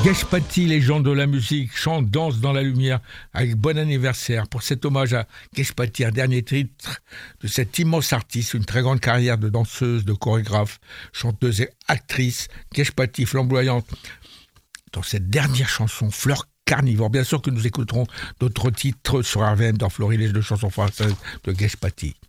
Patti, légende de la musique, chante, danse dans la lumière avec Bon anniversaire. Pour cet hommage à Patti, un dernier titre de cette immense artiste, une très grande carrière de danseuse, de chorégraphe, chanteuse et actrice. Patti, flamboyante dans cette dernière chanson, Fleur carnivore. Bien sûr que nous écouterons d'autres titres sur RVM dans Florilège de chansons françaises de Patti.